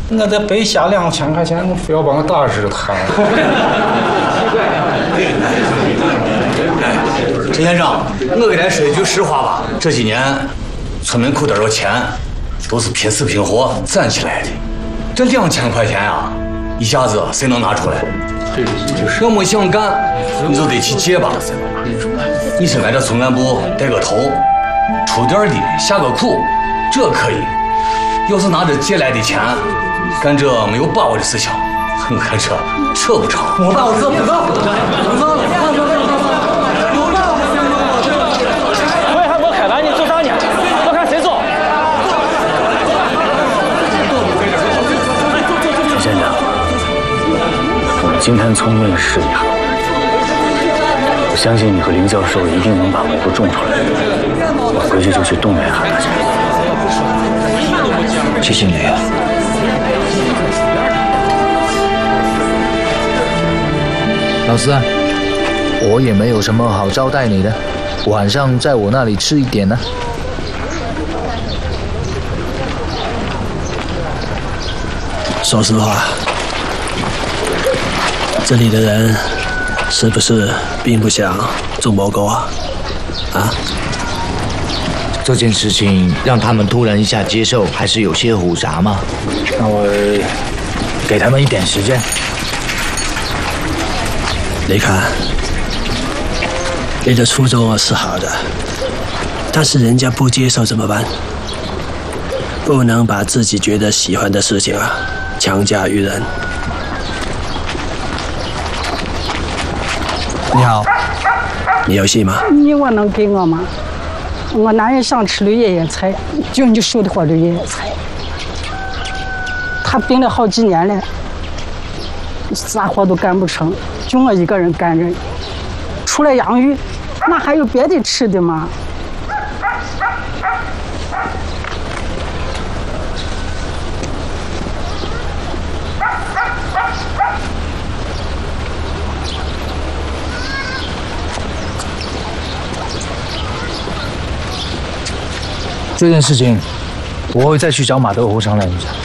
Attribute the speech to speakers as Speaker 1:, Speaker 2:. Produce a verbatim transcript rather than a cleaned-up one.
Speaker 1: 我得白瞎两千块钱，我非要把我打日摊。
Speaker 2: 陈先生，我给咱说一句实话吧，这几年村民口袋的钱都是拼死拼活攒起来的，这两千块钱呀、啊，一下子谁能拿出来？我没想干，你就得去借吧。你是来这村干部带个头，出点力，下个苦，这可以。要是拿着借来的钱干这没有把握的事情，我看这扯不成。
Speaker 1: 我把我这不干，不干了。
Speaker 3: 我也还没开完呢，走啥呢？我看谁走。
Speaker 4: 陈县长，我们今天从面试一下，我相信你和林教授一定能把蘑菇种出来。我回去就去动员一下大家。
Speaker 5: 谢谢你。老师，我也没有什么好招待你的，晚上在我那里吃一点呢。
Speaker 6: 说实话，这里的人是不是并不想种蘑菇啊？啊？
Speaker 5: 这件事情让他们突然一下接受，还是有些复杂嘛。那我给他们一点时间。
Speaker 6: 你看，你的初衷是好的，但是人家不接受怎么办？不能把自己觉得喜欢的事情啊强加于人。你好，你有戏吗？
Speaker 7: 你我能给我吗？我男人想吃绿叶叶菜，就你说的话绿叶叶菜。他病了好几年了，啥活都干不成，就我一个人干着。除了养鱼，那还有别的吃的吗？
Speaker 5: 这件事情，我会再去找马德湖商量一下。